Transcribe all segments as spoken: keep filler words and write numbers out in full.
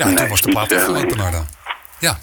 Ja, nee, toen was de plaat afgelopen, Narda. Ja.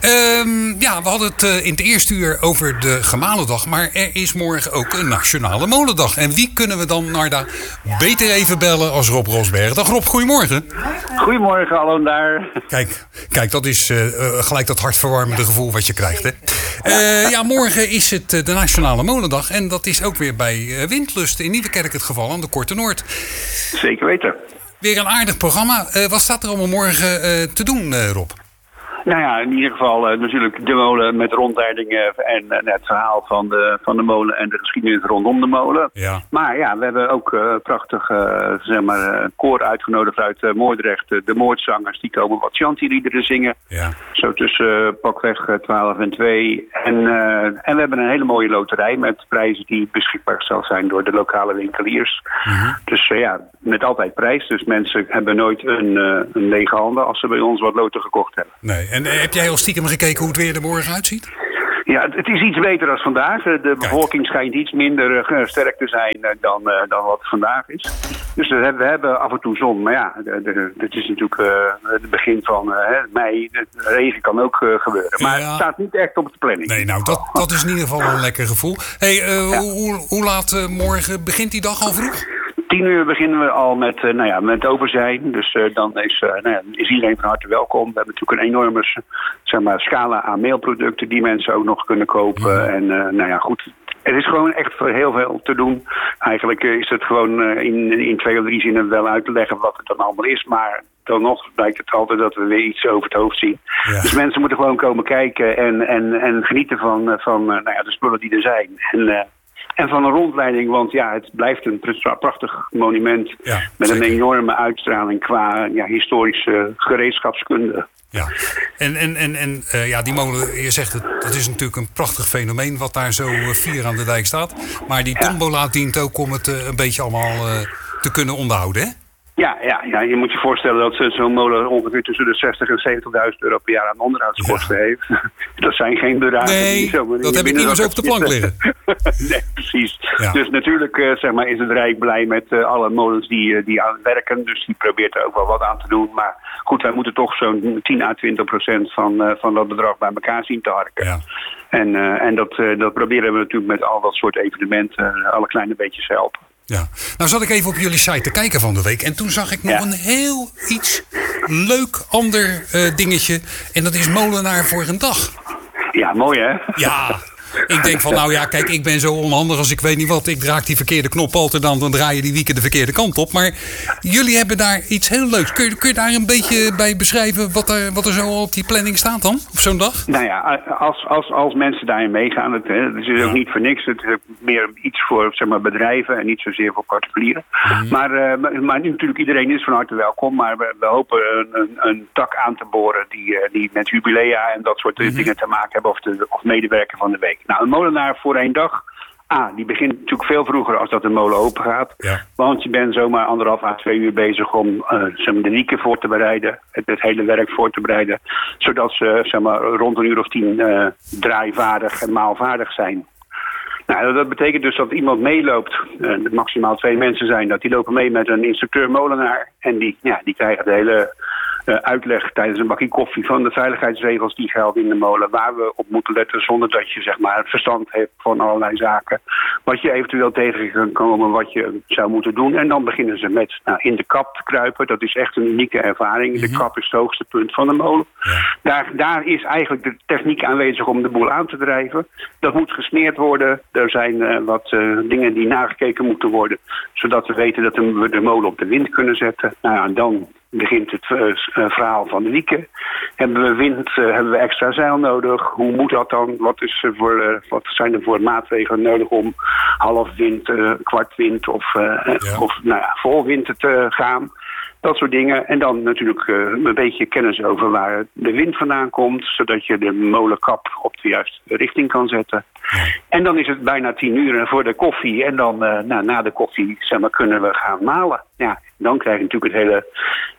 Um, ja, we hadden het uh, in het eerste uur over de Gemalendag. Maar er is morgen ook een Nationale Molendag. En wie kunnen we dan, Narda, beter even bellen als Rob Rosberg? Dag Rob, goedemorgen. Goedemorgen, hallo daar. Kijk, kijk dat is uh, uh, gelijk dat hartverwarmende gevoel wat je krijgt, hè? Uh, ja, morgen is het uh, de Nationale Molendag. En dat is ook weer bij uh, Windlust in Nieuwekerk het geval aan de Korte Noord. Zeker weten. Weer een aardig programma. Uh, wat staat er allemaal morgen uh, te doen, uh, Rob? Nou ja, in ieder geval uh, natuurlijk de molen met rondleidingen en uh, het verhaal van de, van de molen en de geschiedenis rondom de molen. Ja. Maar ja, we hebben ook uh, prachtig uh, zeg maar, uh, koor uitgenodigd uit uh, Moordrecht. Uh, de Moordzangers, die komen wat chanty-liederen zingen. Ja. Zo tussen uh, pakweg uh, twaalf en twee. En, uh, en we hebben een hele mooie loterij met prijzen die beschikbaar gesteld zijn door de lokale winkeliers. Mm-hmm. Dus uh, ja, met altijd prijs. Dus mensen hebben nooit een, uh, een lege handen als ze bij ons wat loten gekocht hebben. Nee. En heb jij al stiekem gekeken hoe het weer er morgen uitziet? Ja, het is iets beter dan vandaag. De bevolking schijnt iets minder uh, sterk te zijn uh, dan, uh, dan wat vandaag is. Dus uh, we hebben af en toe zon. Maar ja, het is natuurlijk uh, het begin van uh, mei. De regen kan ook uh, gebeuren. Maar ja. Het staat niet echt op de planning. Nee, nou, dat, dat is in ieder geval een lekker gevoel. Hey, uh, ja. hoe, hoe laat uh, morgen begint die dag al vroeg? Tien uur beginnen we al met, uh, nou ja, met open zijn. Dus uh, dan is, uh, nou ja, is iedereen van harte welkom. We hebben natuurlijk een enorme zeg maar, scala aan mailproducten die mensen ook nog kunnen kopen. Ja. En uh, nou ja, goed. Er is gewoon echt heel veel te doen. Eigenlijk uh, is het gewoon uh, in, in twee of drie zinnen wel uit te leggen wat het dan allemaal is. Maar dan nog blijkt het altijd dat we weer iets over het hoofd zien. Ja. Dus mensen moeten gewoon komen kijken en, en, en genieten van, van uh, nou ja, de spullen die er zijn. En, uh, En van een rondleiding, want ja, het blijft een prachtig monument ja, met zeker. Een enorme uitstraling qua ja, historische gereedschapskunde. Ja, en, en, en, en uh, ja, die molen, je zegt het, dat is natuurlijk een prachtig fenomeen wat daar zo uh, fier aan de dijk staat. Maar die tombola ja. dient ook om het uh, een beetje allemaal uh, te kunnen onderhouden, hè? Ja, ja, ja, je moet je voorstellen dat zo'n molen ongeveer tussen de zestigduizend en zeventigduizend euro per jaar aan onderhoudskosten ja. heeft. Dat zijn geen bedragen. Nee, die zo, dat heb ik niet eens op de plank liggen. Nee, precies. Ja. Dus natuurlijk uh, zeg maar, is het Rijk blij met uh, alle molens die, uh, die aan het werken. Dus die probeert er ook wel wat aan te doen. Maar goed, wij moeten toch zo'n tien à twintig procent van, uh, van dat bedrag bij elkaar zien te harken. Ja. En, uh, en dat, uh, dat proberen we natuurlijk met al dat soort evenementen uh, alle kleine beetjes helpen. Ja, nou zat ik even op jullie site te kijken van de week. En toen zag ik nog ja. een heel iets leuk ander uh, dingetje. En dat is molenaar voor een dag. Ja, mooi hè? Ja, ik denk van nou ja, kijk, ik ben zo onhandig als ik weet niet wat. Ik draag die verkeerde knop altijd dan, dan draai je die wieken de verkeerde kant op. Maar jullie hebben daar iets heel leuks. Kun je, kun je daar een beetje bij beschrijven wat er, wat er zo op die planning staat dan, op zo'n dag? Nou ja, als, als, als mensen daarin meegaan, het, het is ook ja. niet voor niks. Het is meer iets voor zeg maar, bedrijven en niet zozeer voor particulieren. Mm. Maar, uh, maar, maar natuurlijk, iedereen is van harte welkom. Maar we, we hopen een, een, een tak aan te boren die, uh, die met jubilea en dat soort mm-hmm. dingen te maken hebben. Of, de, of medewerker van de week. Nou, een molenaar voor één dag, ah, die begint natuurlijk veel vroeger als dat de molen open gaat. Ja. Want je bent zomaar anderhalf à twee uur bezig om uh, zeg maar, de wieken voor te bereiden, het, het hele werk voor te bereiden, zodat ze zeg maar, rond een uur of tien uh, draaivaardig en maalvaardig zijn. Nou, dat betekent dus dat iemand meeloopt, uh, maximaal twee mensen zijn, dat die lopen mee met een instructeur molenaar en die, ja, die krijgen de hele uh, uitleg tijdens een bakje koffie van de veiligheidsregels die gelden in de molen, waar we op moeten letten zonder dat je zeg maar het verstand hebt van allerlei zaken, wat je eventueel tegen kan komen, wat je zou moeten doen. En dan beginnen ze met nou, in de kap te kruipen. Dat is echt een unieke ervaring. Mm-hmm. De kap is het hoogste punt van de molen. Ja. Daar, daar is eigenlijk de techniek aanwezig om de boel aan te drijven. Dat moet gesmeerd worden. Er zijn uh, wat uh, dingen die nagekeken moeten worden, zodat we weten dat we de molen op de wind kunnen zetten. Nou ja, dan begint het uh, verhaal van de wieken. Hebben we wind, uh, hebben we extra zeil nodig? Hoe moet dat dan? Wat, is er voor, uh, wat zijn er voor maatregelen nodig om half wind, uh, kwart wind of, uh, ja. of nou ja, vol wind te gaan? Dat soort dingen. En dan natuurlijk uh, een beetje kennis over waar de wind vandaan komt, zodat je de molenkap op de juiste richting kan zetten. Ja. En dan is het bijna tien uur voor de koffie. En dan uh, nou, na de koffie zeg maar, kunnen we gaan malen. Ja, dan krijg je natuurlijk het hele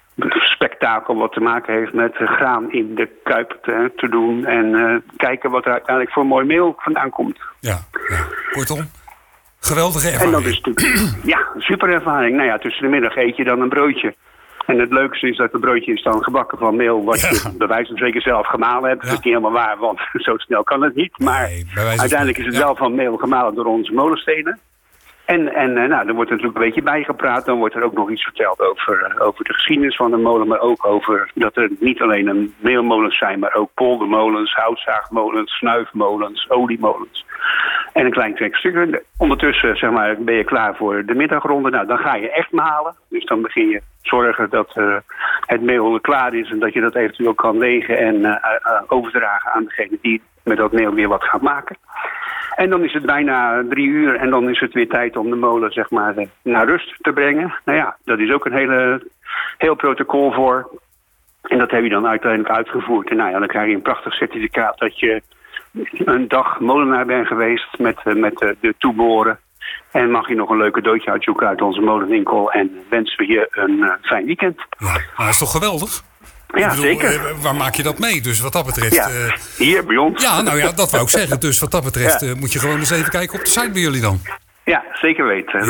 spektakel wat te maken heeft met graan in de kuip te, te doen. En uh, kijken wat er uiteindelijk voor mooi meel vandaan komt. Ja, ja. Kortom, geweldige ervaring. En dat is natuurlijk ja, een super ervaring. Nou ja, tussen de middag eet je dan een broodje. En het leukste is dat het broodje is dan gebakken van meel wat Ja. je bij wijze van zeker zelf gemalen hebt. Ja. Dat is niet helemaal waar, want zo snel kan het niet. Maar Nee, bij wijze van uiteindelijk is het spreken, wel van meel gemalen door onze molenstenen. En, en eh, nou, er wordt natuurlijk een beetje bijgepraat. Dan wordt er ook nog iets verteld over, eh, over de geschiedenis van de molen. Maar ook over dat er niet alleen een meelmolens zijn, maar ook poldermolens, houtzaagmolens, snuifmolens, oliemolens. En een klein trekstuk. Ondertussen zeg maar, ben je klaar voor de middagronde. Nou, dan ga je echt malen. Dus dan begin je zorgen dat uh, het meel klaar is en dat je dat eventueel kan wegen en uh, uh, overdragen aan degene die met dat meel weer wat gaat maken. En dan is het bijna drie uur en dan is het weer tijd om de molen zeg maar naar rust te brengen. Nou ja, dat is ook een hele, heel protocol voor. En dat heb je dan uiteindelijk uitgevoerd. En nou ja, dan krijg je een prachtig certificaat dat je een dag molenaar bent geweest met, met de, de toeboren. En mag je nog een leuk cadeautje uitzoeken uit onze molenwinkel. En wensen we je een uh, fijn weekend. Ja, nou, dat is toch geweldig? Ja, ik bedoel, zeker. Uh, waar maak je dat mee? Dus wat dat betreft... Ja, uh, hier bij ons. Ja, nou ja, dat wou ik zeggen. Dus wat dat betreft Ja. uh, moet je gewoon eens even kijken op de site bij jullie dan. Ja, zeker weten.